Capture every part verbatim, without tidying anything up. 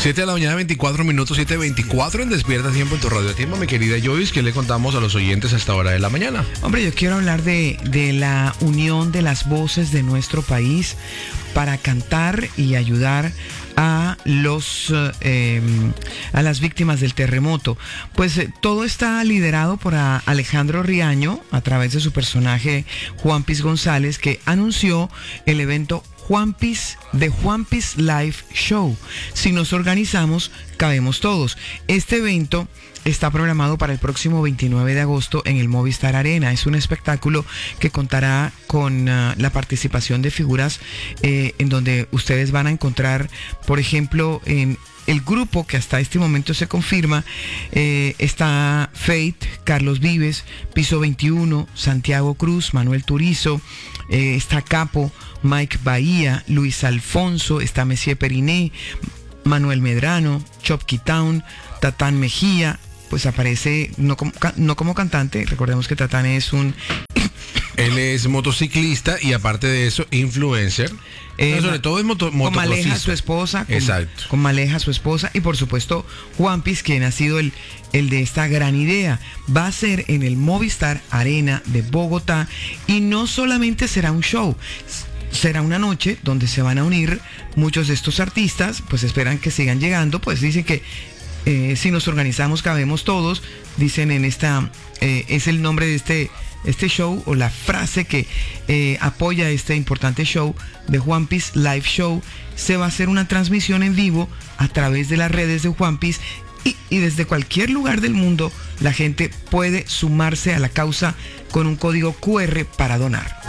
siete de la mañana, veinticuatro minutos, siete veinticuatro en Despierta Tiempo en tu radio tiempo, mi querida Joyce. ¿Qué le contamos a los oyentes a esta hora de la mañana? Hombre, yo quiero hablar de, de la unión de las voces de nuestro país para cantar y ayudar a los eh, a las víctimas del terremoto. Pues eh, todo está liderado por a Alejandro Riaño a través de su personaje Juanpis González, que anunció el evento Juanpis de Juanpis Live Show. Si nos organizamos, cabemos todos. Este evento está programado para el próximo veintinueve de agosto en el Movistar Arena. Es un espectáculo que contará con uh, la participación de figuras eh, en donde ustedes van a encontrar, por ejemplo, en el grupo que hasta este momento se confirma, eh, está Fate, Carlos Vives, Piso veintiuno, Santiago Cruz, Manuel Turizo, eh, está Capo, Mike Bahía, Luis Alfonso, está Messier Periné, Manuel Medrano, Chopkey Town, Tatán Mejía. Pues aparece no como, no como cantante. Recordemos que Tatán es un... Él es motociclista y aparte de eso, influencer. Eh, no, sobre todo es moto, con Maleja, su esposa. Con, Exacto. Con Maleja, su esposa. Y por supuesto, Juanpis, quien ha sido el, el de esta gran idea. Va a ser en el Movistar Arena de Bogotá. Y no solamente será un show. Será una noche donde se van a unir muchos de estos artistas. Pues esperan que sigan llegando. Pues dicen que Eh, si nos organizamos cabemos todos, dicen en esta, eh, es el nombre de este, este show o la frase que eh, apoya este importante show de Juanpis Live Show. Se va a hacer una transmisión en vivo a través de las redes de Juanpis y, y desde cualquier lugar del mundo la gente puede sumarse a la causa con un código cu erre para donar.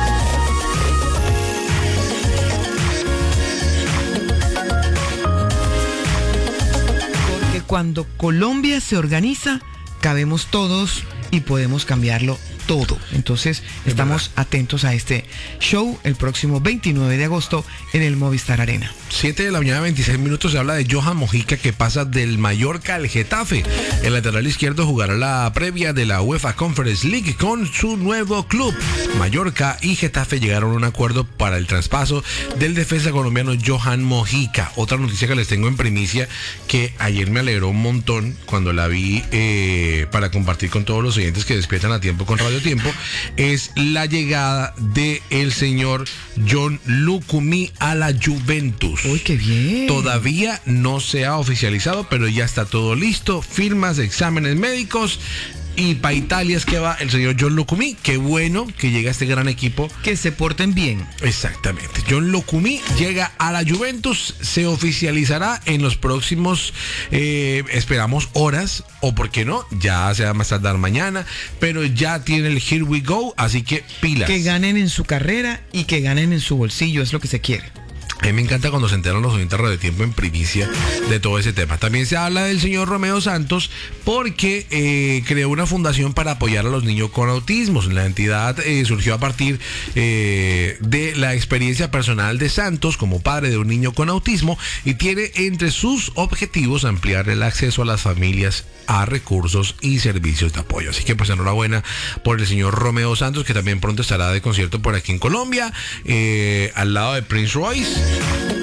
Cuando Colombia se organiza, cabemos todos y podemos cambiarlo todo. Entonces, estamos atentos a este show el próximo veintinueve de agosto en el Movistar Arena. siete de la mañana, veintiséis minutos, se habla de Johan Mojica, que pasa del Mallorca al Getafe. El lateral izquierdo jugará la previa de la UEFA Conference League con su nuevo club. Mallorca y Getafe llegaron a un acuerdo para el traspaso del defensa colombiano Johan Mojica. Otra noticia que les tengo en primicia, que ayer me alegró un montón cuando la vi eh, para compartir con todos los oyentes que despiertan a tiempo con Radio Tiempo, es la llegada de el señor John Lucumí a la Juventus. ¡Uy, qué bien! Todavía no se ha oficializado, pero ya está todo listo. Firmas, exámenes médicos. Y para Italia es que va el señor John Lucumí. Qué bueno que llega a este gran equipo. Que se porten bien. Exactamente. John Lucumí llega a la Juventus. Se oficializará en los próximos, eh, esperamos, horas. O por qué no, ya se va a más tardar mañana. Pero ya tiene el Here We Go. Así que pilas. Que ganen en su carrera y que ganen en su bolsillo. Es lo que se quiere. A mí me encanta cuando se enteran los oyentes de Radio Tiempo en primicia de todo ese tema. También se habla del señor Romeo Santos porque eh, creó una fundación para apoyar a los niños con autismo. La entidad eh, surgió a partir eh, de la experiencia personal de Santos como padre de un niño con autismo y tiene entre sus objetivos ampliar el acceso a las familias a recursos y servicios de apoyo. Así que pues enhorabuena por el señor Romeo Santos, que también pronto estará de concierto por aquí en Colombia, eh, al lado de Prince Royce.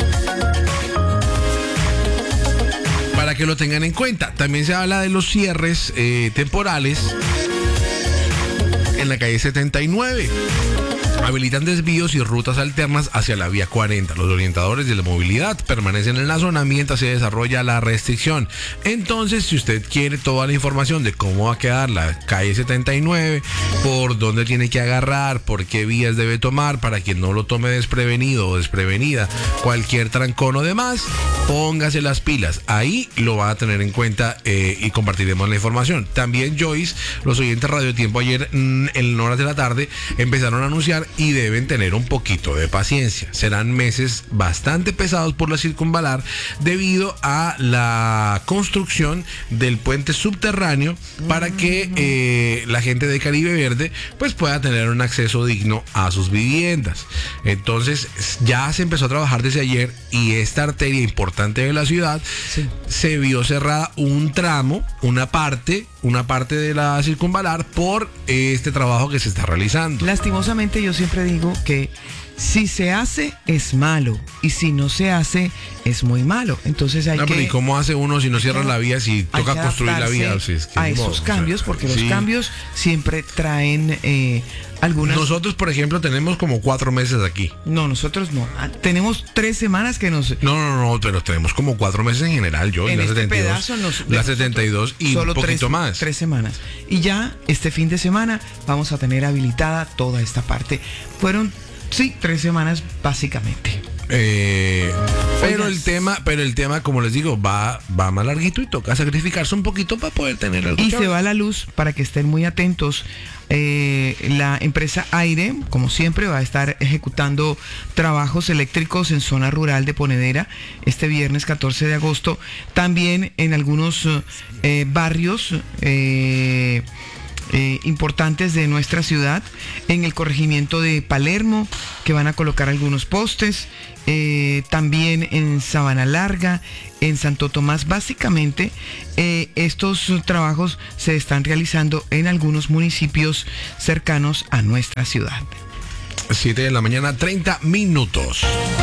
Para que lo tengan en cuenta. También se habla de los cierres eh, temporales en la calle setenta y nueve. Habilitan desvíos y rutas alternas hacia la vía cuarenta. Los orientadores de la movilidad permanecen en la zona mientras se desarrolla la restricción. Entonces, si usted quiere toda la información de cómo va a quedar la calle setenta y nueve, por dónde tiene que agarrar, por qué vías debe tomar, para quien no lo tome desprevenido o desprevenida, cualquier trancón o demás, póngase las pilas. Ahí lo va a tener en cuenta eh, y compartiremos la información. También, Joyce, los oyentes Radio Tiempo ayer mm, en horas de la tarde empezaron a anunciar y deben tener un poquito de paciencia. Serán meses bastante pesados por la circunvalar debido a la construcción del puente subterráneo para que eh, la gente de Caribe Verde pues pueda tener un acceso digno a sus viviendas. Entonces ya se empezó a trabajar desde ayer y esta arteria importante de la ciudad sí. se vio cerrada un tramo, una parte, una parte de la circunvalar por este trabajo que se está realizando. Lastimosamente yo siempre digo que si se hace es malo y si no se hace es muy malo. Entonces hay no, que... pero ¿y cómo hace uno si no cierra la vía, si hay toca que construir la vía? adaptarse O sea, es que a no, esos o sea, cambios, porque sí. los cambios siempre traen eh, algunas... Nosotros, por ejemplo, tenemos como cuatro meses aquí. No, nosotros no. Ah, tenemos tres semanas que nos... No, no, no, pero tenemos como cuatro meses en general, yo, en la este setenta y dos, pedazo nos, la setenta y dos y solo un poquito tres, más. Tres semanas. Y ya este fin de semana vamos a tener habilitada toda esta parte. Fueron, sí, tres semanas básicamente. Eh, pero Oigan. el tema, pero el tema, como les digo, va, va más larguito y toca sacrificarse un poquito para poder tener algo. Y chévere. se va la luz, para que estén muy atentos. Eh, la empresa Aire, como siempre, va a estar ejecutando trabajos eléctricos en zona rural de Ponedera este viernes catorce de agosto. También en algunos eh, barrios eh, eh, importantes de nuestra ciudad, en el corregimiento de Palermo, que van a colocar algunos postes. Eh, también en Sabana Larga, en Santo Tomás. Básicamente, eh, estos trabajos se están realizando en algunos municipios cercanos a nuestra ciudad. siete de la mañana, treinta minutos.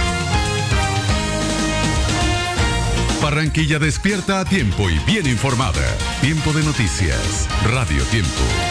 Barranquilla despierta a tiempo y bien informada. Tiempo de noticias. Radio Tiempo.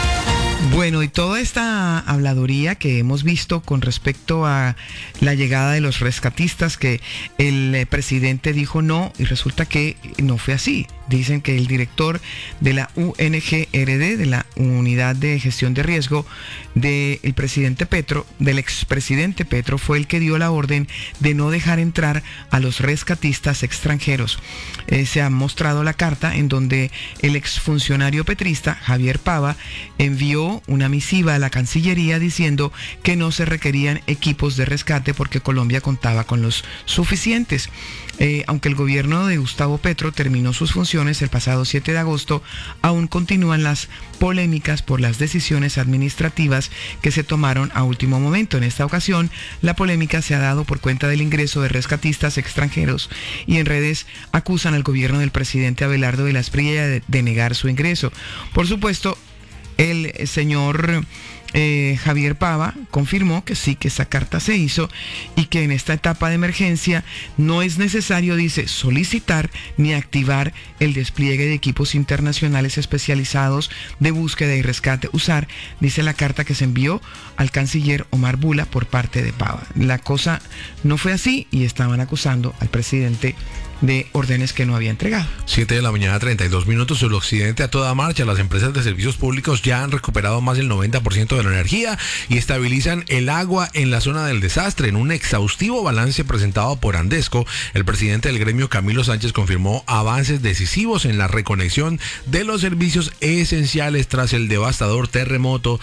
Bueno, y toda esta habladuría que hemos visto con respecto a la llegada de los rescatistas, que el eh, presidente dijo no, y resulta que no fue así. Dicen que el director de la U N G R D, de la Unidad de Gestión de Riesgo del presidente Petro, del expresidente Petro, fue el que dio la orden de no dejar entrar a los rescatistas extranjeros. Eh, se ha mostrado la carta en donde el exfuncionario petrista, Javier Pava, envió una misiva a la Cancillería diciendo que no se requerían equipos de rescate porque Colombia contaba con los suficientes. Eh, aunque el gobierno de Gustavo Petro terminó sus funciones el pasado siete de agosto, aún continúan las polémicas por las decisiones administrativas que se tomaron a último momento. En esta ocasión, la polémica se ha dado por cuenta del ingreso de rescatistas extranjeros y en redes acusan al gobierno del presidente Abelardo de la Espriella de, de negar su ingreso. Por supuesto, el señor eh, Javier Pava confirmó que sí, que esa carta se hizo y que en esta etapa de emergencia no es necesario, dice, solicitar ni activar el despliegue de equipos internacionales especializados de búsqueda y rescate, usar, dice la carta que se envió al canciller Omar Bula por parte de Pava. La cosa no fue así y estaban acusando al presidente de órdenes que no había entregado. siete de la mañana, treinta y dos minutos. El occidente a toda marcha. Las empresas de servicios públicos ya han recuperado más del noventa por ciento de la energía y estabilizan el agua en la zona del desastre. En un exhaustivo balance presentado por Andesco, el presidente del gremio, Camilo Sánchez, confirmó avances decisivos en la reconexión de los servicios esenciales tras el devastador terremoto,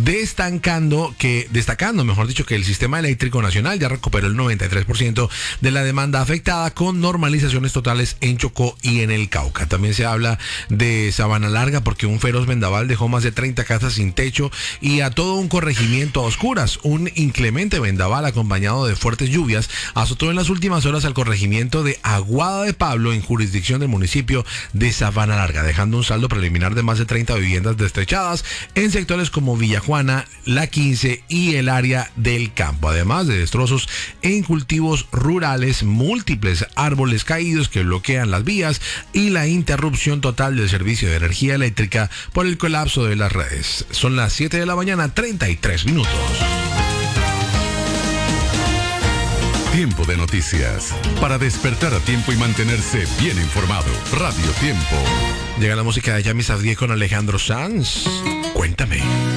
destacando que, destacando, mejor dicho, que el sistema eléctrico nacional ya recuperó el noventa y tres por ciento de la demanda afectada, con normalización totales en Chocó y en el Cauca. También se habla de Sabana Larga porque un feroz vendaval dejó más de treinta casas sin techo y a todo un corregimiento a oscuras. Un inclemente vendaval acompañado de fuertes lluvias azotó en las últimas horas al corregimiento de Aguada de Pablo, en jurisdicción del municipio de Sabana Larga, dejando un saldo preliminar de más de treinta viviendas destrechadas en sectores como Villajuana, La quince y el área del campo, además de destrozos en cultivos rurales, múltiples árboles caídos que bloquean las vías y la interrupción total del servicio de energía eléctrica por el colapso de las redes. Son las siete de la mañana, treinta y tres minutos. Tiempo de noticias. Para despertar a tiempo y mantenerse bien informado. Radio Tiempo. Llega la música de Yami Safdie con Alejandro Sanz. Cuéntame.